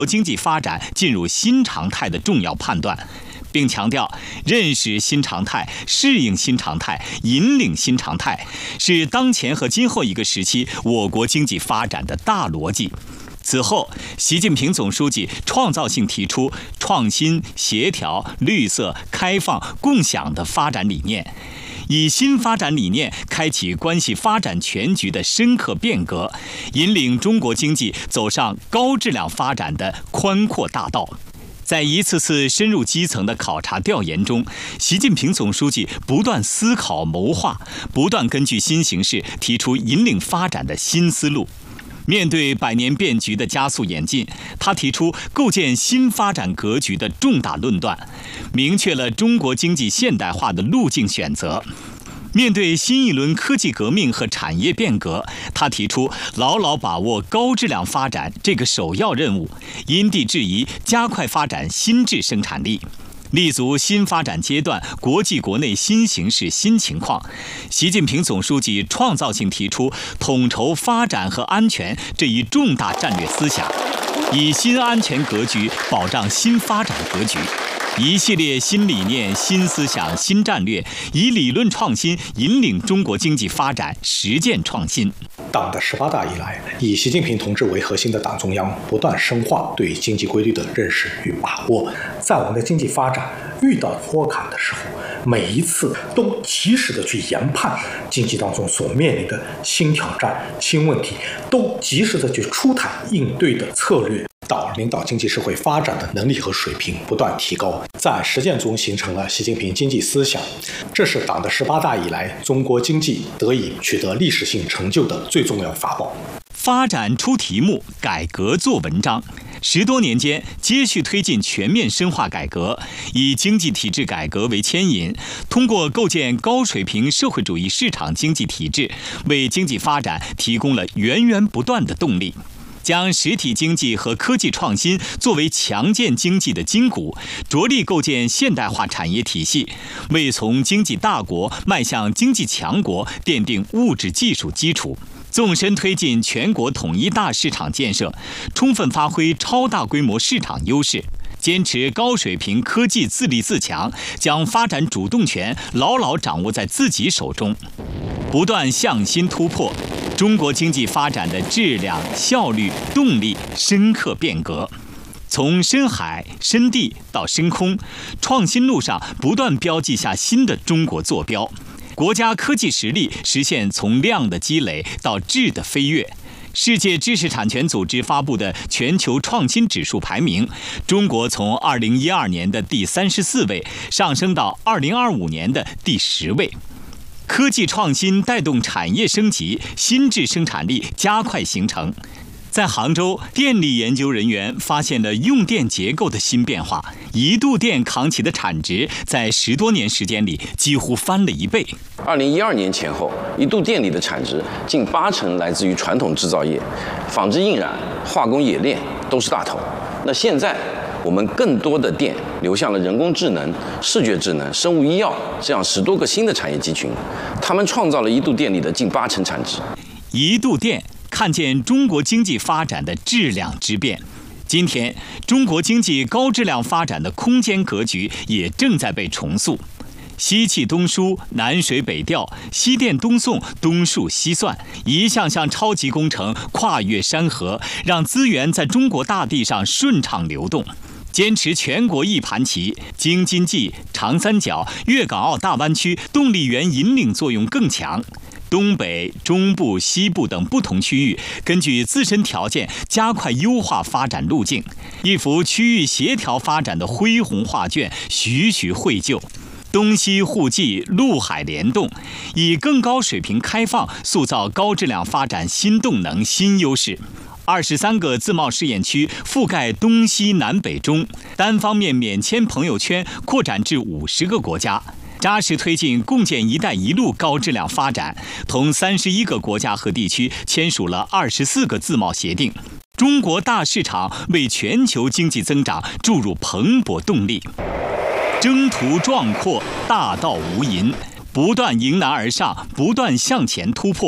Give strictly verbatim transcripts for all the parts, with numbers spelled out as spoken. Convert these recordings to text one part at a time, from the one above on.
经济发展进入新常态的重要判断，并强调认识新常态、适应新常态、引领新常态是当前和今后一个时期我国经济发展的大逻辑。此后，习近平总书记创造性提出创新、协调、绿色、开放、共享的发展理念，以新发展理念开启关系发展全局的深刻变革，引领中国经济走上高质量发展的宽阔大道。在一次次深入基层的考察调研中，习近平总书记不断思考谋划，不断根据新形势提出引领发展的新思路。面对百年变局的加速演进，他提出构建新发展格局的重大论断，明确了中国经济现代化的路径选择。面对新一轮科技革命和产业变革，他提出牢牢把握高质量发展这个首要任务，因地制宜加快发展新质生产力。立足新发展阶段国际国内新形势新情况，习近平总书记创造性提出统筹发展和安全这一重大战略思想，以新安全格局保障新发展格局。一系列新理念、新思想、新战略，以理论创新引领中国经济发展实践创新。 党的十八大以来，以习近平同志为核心的党中央不断深化对经济规律的认识与把握，在我们的经济发展遇到坡坎的时候，每一次都及时的去研判经济当中所面临的新挑战、新问题，都及时的去出台应对的策略。党领导经济社会发展的能力和水平不断提高，在实践中形成了习近平经济思想，这是党的十八大以来中国经济得以取得历史性成就的最重要法宝。 发展出题目，改革做文章。十多年间，接续推进全面深化改革，以经济体制改革为牵引，通过构建高水平社会主义市场经济体制，为经济发展提供了源源不断的动力。将实体经济和科技创新作为强健经济的筋骨，着力构建现代化产业体系，为从经济大国迈向经济强国奠定物质技术基础。纵深推进全国统一大市场建设，充分发挥超大规模市场优势，坚持高水平科技自立自强，将发展主动权牢牢掌握在自己手中，不断向新突破。中国经济发展的质量、效率、动力深刻变革，从深海、深地到深空，创新路上不断标记下新的中国坐标。国家科技实力实现从量的积累到质的飞跃。世界知识产权组织发布的全球创新指数排名，中国从二零一二年的第三十四位上升到二零二五年的第十位。科技创新带动产业升级，新质生产力加快形成。在杭州，电力研究人员发现了用电结构的新变化，一度电扛起的产值在十多年时间里几乎翻了一倍。 二零一二年前后，一度电里的产值近八成来自于传统制造业，纺织印染、化工冶炼都是大头。那现在，我们更多的电流向了人工智能、视觉智能、生物医药这样十多个新的产业集群，他们创造了一度电里的近八成产值。 一度电看见中国经济发展的质量之变。今天，中国经济高质量发展的空间格局也正在被重塑。西气东输，南水北调，西电东送，东数西算，一项项超级工程跨越山河，让资源在中国大地上顺畅流动。坚持全国一盘棋，京津冀、长三角、粤港澳大湾区动力源引领作用更强。东北、中部、西部等不同区域根据自身条件加快优化发展路径，一幅区域协调发展的恢宏画卷徐徐绘就。东西互济，陆海联动，以更高水平开放塑造高质量发展新动能、新优势。二十三个自贸试验区覆盖东西南北中，单方面免签朋友圈扩展至五十个国家，扎实推进共建“一带一路”高质量发展，同三十一个国家和地区签署了二十四个自贸协定。中国大市场为全球经济增长注入蓬勃动力。征途壮阔，大道无垠，不断迎难而上，不断向前突破。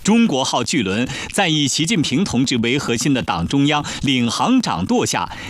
中国号巨轮在以习近平同志为核心的党中央领航掌舵下，